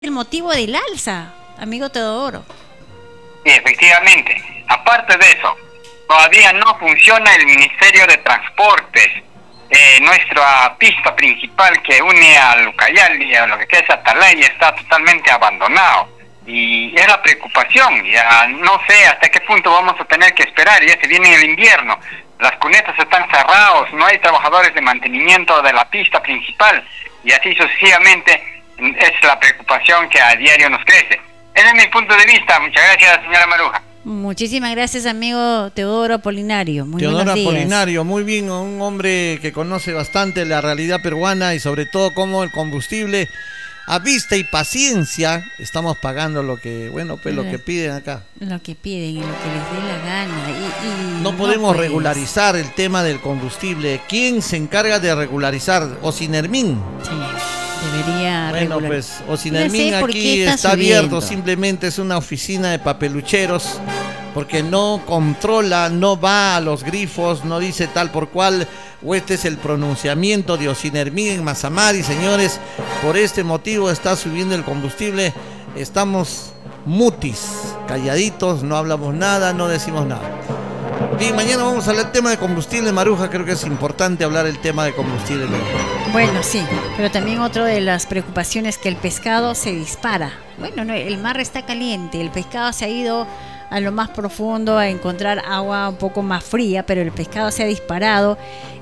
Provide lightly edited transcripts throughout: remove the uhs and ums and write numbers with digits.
el motivo del alza, amigo Teodoro. Sí, efectivamente. Aparte de eso, todavía no funciona el Ministerio de Transportes. Nuestra pista principal que une a Lucayali, a lo que es Atalaya, está totalmente abandonado. Y es la preocupación. Ya no sé hasta qué punto vamos a tener que esperar. Ya se viene el invierno. Las cunetas están cerrados. No hay trabajadores de mantenimiento de la pista principal. Y así sucesivamente es la preocupación que a diario nos crece. Ese es mi punto de vista. Muchas gracias, señora Maruja. Muchísimas gracias, amigo Teodoro Apolinario. Muy Teodoro buenos días. Apolinario, muy bien, un hombre que conoce bastante la realidad peruana y sobre todo cómo el combustible, a vista y paciencia, estamos pagando lo que, bueno, pues lo que piden acá. Lo que piden y lo que les dé la gana. No podemos regularizar el tema del combustible. ¿Quién se encarga de regularizar? Ocinermin. Sí. Debería bueno, regular. pues Ocinermin aquí está abierto, simplemente es una oficina de papelucheros, porque no controla, no va a los grifos, no dice tal por cual, o este es el pronunciamiento de Ocinermin en Mazamari, señores, por este motivo está subiendo el combustible, estamos mutis, calladitos, no hablamos nada, no decimos nada. Bien, mañana vamos a hablar del tema de combustible, Maruja, creo que es importante hablar el tema de combustible. Bueno, sí, pero también otra de las preocupaciones es que el pescado se dispara. Bueno, no, el mar está caliente, el pescado se ha ido a lo más profundo a encontrar agua un poco más fría, pero el pescado se ha disparado,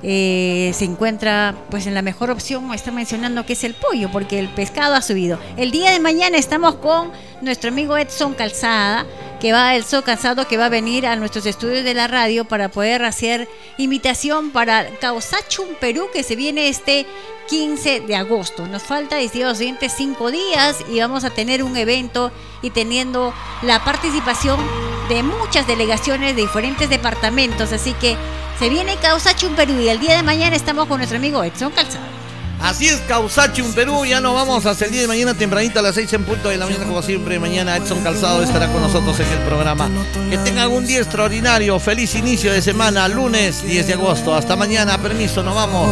se encuentra pues en la mejor opción, está mencionando que es el pollo, porque el pescado ha subido. El día de mañana estamos con nuestro amigo Edson Calzada, que va a venir a nuestros estudios de la radio para poder hacer invitación para Causachum Perú, que se viene este 15 de agosto. Nos falta, estimados oyentes, 5 días y vamos a tener un evento y teniendo la participación de muchas delegaciones de diferentes departamentos, así que se viene Causachum Perú y el día de mañana estamos con nuestro amigo Edson Calzada. Así es, Causachum Perú, ya nos vamos hasta el día de mañana tempranito a las 6 en punto de la mañana, como siempre. Mañana Edson Calzado estará con nosotros en el programa. Que tengan un día extraordinario, feliz inicio de semana, lunes 10 de agosto. Hasta mañana, permiso, nos vamos.